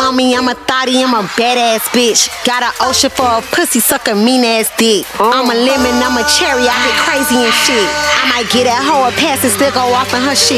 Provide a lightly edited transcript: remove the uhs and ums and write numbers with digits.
on me, I'm a thotty, I'm a badass bitch. Got an ocean for a pussy sucker, mean ass dick. I'm a lemon, I'm a cherry, I get crazy and shit. I might get that hoe a pass and still go off on her shit.